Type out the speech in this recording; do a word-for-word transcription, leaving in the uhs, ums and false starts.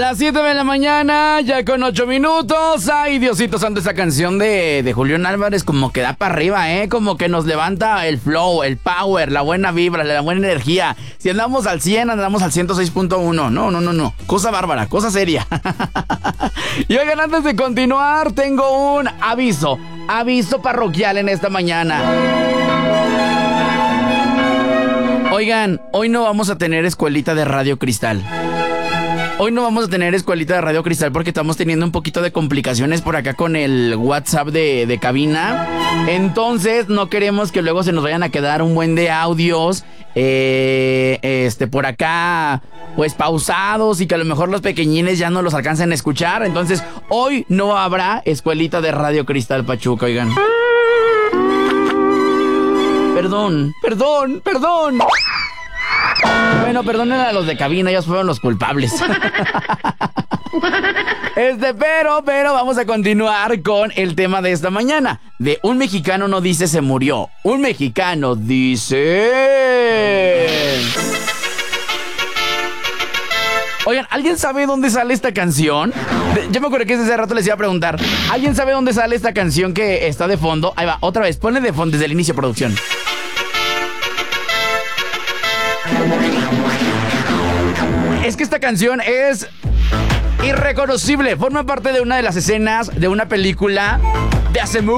Las siete de la mañana, ya con ocho minutos. Ay, Diosito santo, esa canción de, de Julián Álvarez como que da para arriba, ¿eh? Como que nos levanta el flow, el power, la buena vibra, la buena energía. Si andamos al cien, andamos al ciento seis punto uno. No, no, no, no. Cosa bárbara, cosa seria. Y oigan, antes de continuar, tengo un aviso. Aviso parroquial en esta mañana. Oigan, hoy no vamos a tener escuelita de Radio Cristal. Hoy no vamos a tener escuelita de Radio Cristal porque estamos teniendo un poquito de complicaciones por acá con el WhatsApp de, de cabina. Entonces no queremos que luego se nos vayan a quedar un buen de audios eh, este, por acá pues pausados y que a lo mejor los pequeñines ya no los alcancen a escuchar. Entonces hoy no habrá escuelita de Radio Cristal Pachuca, oigan. Perdón, perdón, perdón. Bueno, perdonen a los de cabina, ellos fueron los culpables. Este, pero, pero vamos a continuar con el tema de esta mañana. De un mexicano no dice se murió, un mexicano dice... Oigan, ¿alguien sabe dónde sale esta canción? De, yo me acuerdo que hace rato les iba a preguntar. ¿Alguien sabe dónde sale esta canción que está de fondo? Ahí va, otra vez, ponle de fondo desde el inicio, producción. Es que esta canción es irreconocible. Forma parte de una de las escenas de una película de hace mucho